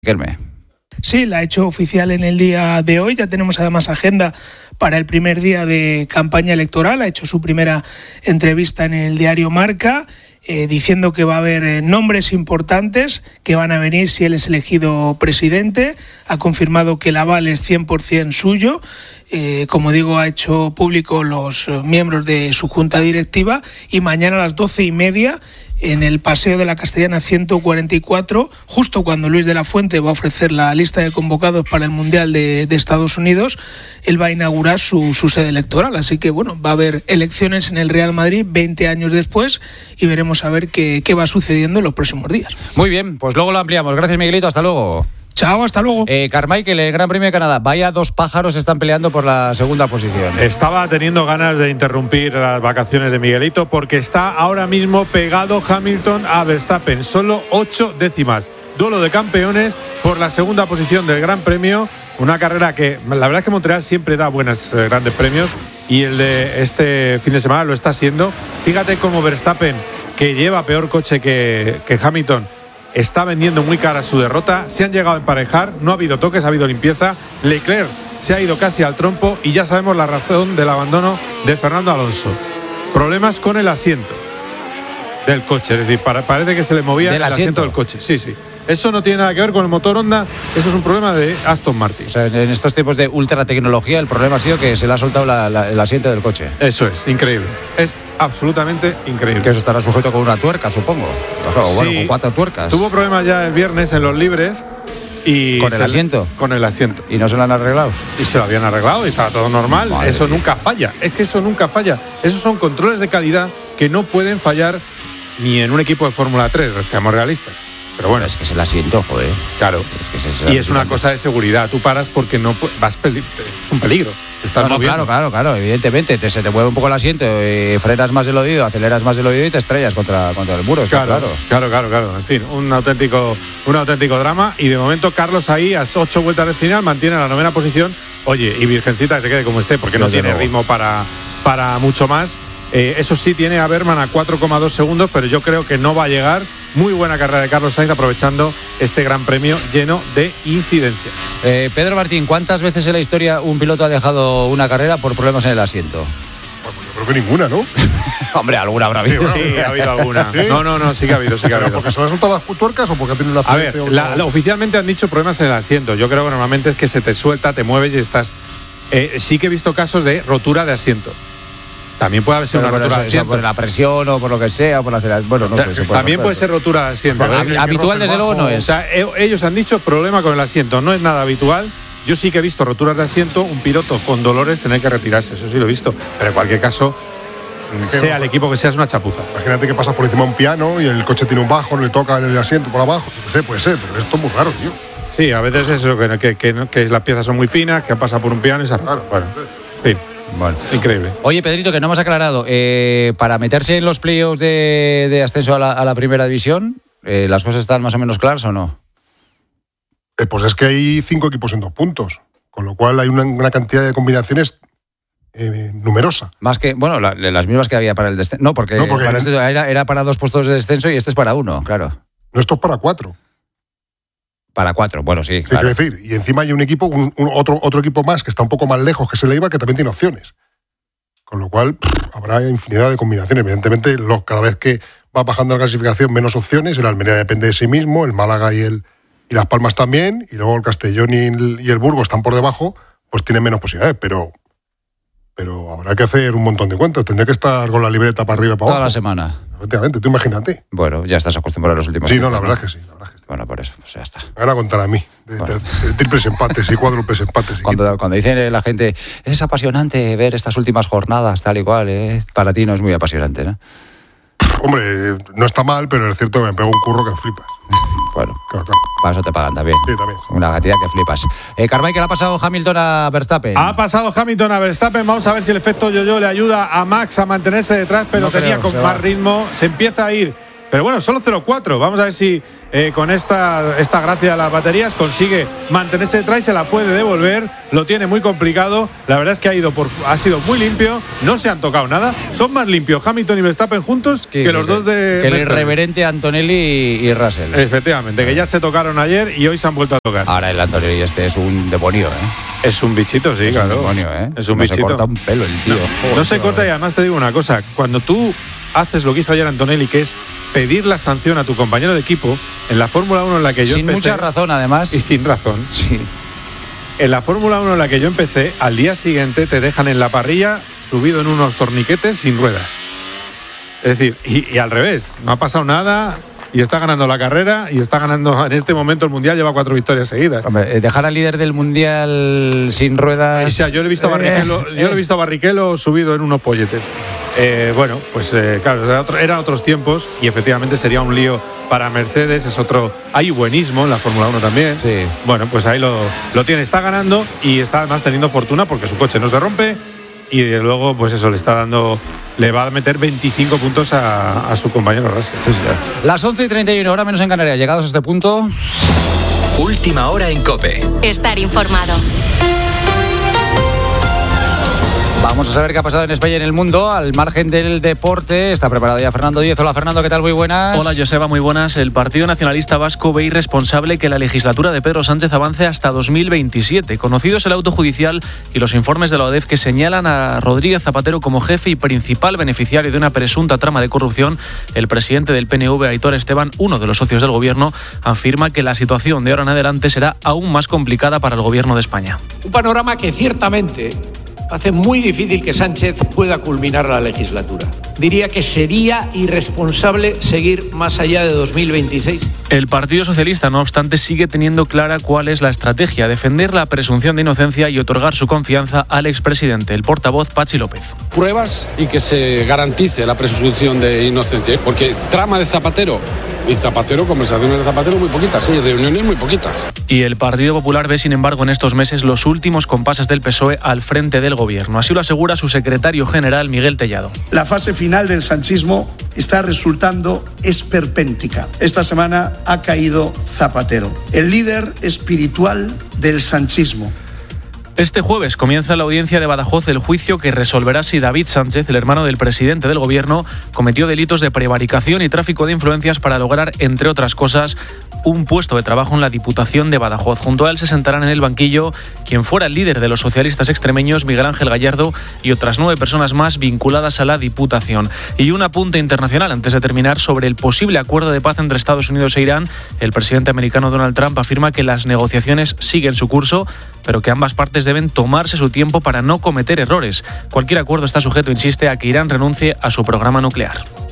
Kelme. Sí, la ha hecho oficial en el día de hoy. Ya tenemos además agenda para el primer día de campaña electoral. Ha hecho su primera entrevista en el diario Marca, diciendo que va a haber nombres importantes que van a venir si él es elegido presidente. Ha confirmado que el aval es 100% suyo. Como digo, ha hecho público los miembros de su junta directiva, y mañana a las 12:30 en el Paseo de la Castellana 144, justo cuando Luis de la Fuente va a ofrecer la lista de convocados para el Mundial de Estados Unidos, él va a inaugurar su sede electoral. Así que bueno, va a haber elecciones en el Real Madrid 20 años después y veremos a ver qué va sucediendo en los próximos días. Muy bien, pues luego lo ampliamos. Gracias, Miguelito, hasta luego. Chao, hasta luego. Carmichael, el Gran Premio de Canadá. Vaya dos pájaros están peleando por la segunda posición. Estaba teniendo ganas de interrumpir las vacaciones de Miguelito porque está ahora mismo pegado Hamilton a Verstappen. Solo 8 décimas. Duelo de campeones por la segunda posición del Gran Premio. Una carrera que la verdad es que Montreal siempre da buenos grandes premios, y el de este fin de semana lo está siendo. Fíjate cómo Verstappen, que lleva peor coche que Hamilton, está vendiendo muy cara su derrota. Se han llegado a emparejar, no ha habido toques, ha habido limpieza. Leclerc se ha ido casi al trompo y ya sabemos la razón del abandono de Fernando Alonso. Problemas con el asiento del coche, es decir, parece que se le movía el asiento del coche. Sí. Eso no tiene nada que ver con el motor Honda, eso es un problema de Aston Martin. O sea, en estos tiempos de ultra tecnología, el problema ha sido que se le ha soltado el asiento del coche. Eso es, increíble. Es absolutamente increíble. Que eso estará sujeto con una tuerca, supongo. O bueno, con 4 tuercas. Tuvo problemas ya el viernes en los libres. Y ¿Con el asiento? Con el asiento. ¿Y no se lo han arreglado? Y se lo habían arreglado y estaba todo normal. Madre eso mía. Nunca falla. Es que eso nunca falla. Esos son controles de calidad que no pueden fallar ni en un equipo de Fórmula 3, seamos realistas. Pero bueno, es que es el asiento, joder. Claro. Y es una cosa de seguridad. Tú paras porque no vas es un peligro. Claro, evidentemente. Se te mueve un poco el asiento, frenas más el oído, aceleras más el oído y te estrellas contra el muro. Claro. En fin, un auténtico drama. Y de momento Carlos ahí a 8 vueltas del final mantiene la 9ª posición. Oye, y Virgencita que se quede como esté, porque no tiene ritmo para mucho más. Eso sí, tiene a Berman a 4,2 segundos, pero yo creo que no va a llegar. Muy buena carrera de Carlos Sainz, aprovechando este Gran Premio lleno de incidencias. Pedro Martín, ¿cuántas veces en la historia un piloto ha dejado una carrera por problemas en el asiento? Pues yo creo que ninguna, ¿no? Hombre, alguna habrá habido. Sí, ha habido alguna. ¿Sí? No, sí que ha habido. ¿Porque se le han soltado las tuercas o porque ha tenido una accidente? A ver, oficialmente han dicho problemas en el asiento. Yo creo que normalmente es que se te suelta, te mueves y estás. Sí que he visto casos de rotura de asiento. También puede haber una rotura de asiento. Por la presión o por lo que sea, o por la bueno, no sé. También puede ser rotura de asiento. Habitual desde luego no es. O sea, ellos han dicho problema con el asiento, no es nada habitual. Yo sí que he visto roturas de asiento, un piloto con dolores tener que retirarse, eso sí lo he visto. Pero en cualquier caso, sea el equipo que sea, es una chapuza. Imagínate que pasas por encima de un piano y el coche tiene un bajo, no le toca el asiento por abajo. Puede ser, pero esto es muy raro, tío. Sí, a veces es eso, que las piezas son muy finas, que han pasado por un piano y se raro. Bueno, sí. Bueno, increíble. Oye, Pedrito, que no hemos aclarado, para meterse en los playoffs de ascenso a la primera división, ¿las cosas están más o menos claras o no? Pues es que hay 5 equipos en 2 puntos, con lo cual hay una cantidad de combinaciones numerosa. Más que, bueno, las mismas que había para el descenso. No, porque para este era para 2 puestos de descenso y este es para 1, claro. No, esto es para 4. Para 4, bueno, sí, claro. Quiero decir, y encima hay un equipo, otro equipo más que está un poco más lejos, que es el Eibar, que también tiene opciones. Con lo cual, habrá infinidad de combinaciones. Evidentemente, cada vez que va bajando la clasificación, menos opciones. El Almería depende de sí mismo, el Málaga y Las Palmas también, y luego el Castellón y el Burgos están por debajo, pues tienen menos posibilidades, pero habrá que hacer un montón de cuentas. Tendré que estar con la libreta para arriba y para abajo. Toda la semana. Efectivamente, tú imagínate. Bueno, ya estás acostumbrado a los últimos tiempos. Sí, la verdad es que sí. Bueno, por eso, pues ya está. Ahora contar a mí, de triples empates y cuádruples empates. Cuando dice la gente, es apasionante ver estas últimas jornadas, tal y cual, para ti no es muy apasionante, ¿no? Hombre, no está mal, pero es cierto que me pego un curro que flipas. Bueno, claro. Para eso te pagan también. Sí, también. Una cantidad que flipas. Carmichael, ¿qué le ha pasado Hamilton a Verstappen? Ha pasado Hamilton a Verstappen. Vamos a ver si el efecto yo-yo le ayuda a Max a mantenerse detrás, pero no tenía con más ritmo. Se empieza a ir Pero bueno, solo 0-4. Vamos a ver si con esta gracia de las baterías consigue mantenerse detrás y se la puede devolver. Lo tiene muy complicado. La verdad es que ha sido muy limpio. No se han tocado nada. Son más limpios Hamilton y Verstappen juntos que los dos de que el Mercedes. Irreverente Antonelli y Russell. Efectivamente, que ya se tocaron ayer y hoy se han vuelto a tocar. Ahora el Antonelli es un demonio, Es un bichito, sí, claro. Un demonio, Es un no bichito. se corta un pelo el tío. No se corta, y además te digo una cosa. Cuando tú haces lo que hizo ayer Antonelli, que es pedir la sanción a tu compañero de equipo, en la Fórmula 1 en la que yo empecé… Sin mucha razón, además. Y sin razón. Sí. En la Fórmula 1 en la que yo empecé, al día siguiente te dejan en la parrilla subido en unos torniquetes sin ruedas. Es decir, y al revés, no ha pasado nada y está ganando la carrera y está ganando en este momento el Mundial, lleva 4 victorias seguidas. Hombre, dejar al líder del Mundial sin ruedas… O sea, yo le he visto a Barrichello subido en unos polletes. Bueno, pues claro, eran otros tiempos y efectivamente sería un lío para Mercedes. Hay buenismo en la Fórmula 1 también. Sí. Bueno, pues ahí lo tiene, está ganando y está además teniendo fortuna porque su coche no se rompe y de luego pues eso le va a meter 25 puntos a su compañero Russell. Sí, señor. Las 11:31, hora menos en Canarias. Llegados a este punto… Última hora en COPE. Estar informado. Vamos a saber qué ha pasado en España y en el mundo. Al margen del deporte, está preparado ya Fernando Díez. Hola, Fernando, ¿qué tal? Muy buenas. Hola, Joseba, muy buenas. El Partido Nacionalista Vasco ve irresponsable que la legislatura de Pedro Sánchez avance hasta 2027. Conocido es el auto judicial y los informes de la ODEF que señalan a Rodríguez Zapatero como jefe y principal beneficiario de una presunta trama de corrupción. El presidente del PNV, Aitor Esteban, uno de los socios del gobierno, afirma que la situación de ahora en adelante será aún más complicada para el gobierno de España. Un panorama que ciertamente hace muy difícil que Sánchez pueda culminar la legislatura. Diría que sería irresponsable seguir más allá de 2026. El Partido Socialista, no obstante, sigue teniendo clara cuál es la estrategia: defender la presunción de inocencia y otorgar su confianza al expresidente, el portavoz Patxi López. Pruebas y que se garantice la presunción de inocencia, porque trama de Zapatero y Zapatero, conversaciones de Zapatero muy poquitas, sí, reuniones muy poquitas. Y el Partido Popular ve, sin embargo, en estos meses los últimos compases del PSOE al frente del gobierno. Así lo asegura su secretario general, Miguel Tellado. La fase final del sanchismo está resultando esperpéntica. Esta semana ha caído Zapatero, el líder espiritual del sanchismo. Este jueves comienza la audiencia de Badajoz el juicio que resolverá si David Sánchez, el hermano del presidente del gobierno, cometió delitos de prevaricación y tráfico de influencias para lograr, entre otras cosas, un puesto de trabajo en la Diputación de Badajoz. Junto a él se sentarán en el banquillo quien fuera el líder de los socialistas extremeños, Miguel Ángel Gallardo, y otras 9 personas más vinculadas a la Diputación. Y un apunte internacional antes de terminar sobre el posible acuerdo de paz entre Estados Unidos e Irán. El presidente americano Donald Trump afirma que las negociaciones siguen su curso, pero que ambas partes deben tomarse su tiempo para no cometer errores. Cualquier acuerdo está sujeto, insiste, a que Irán renuncie a su programa nuclear.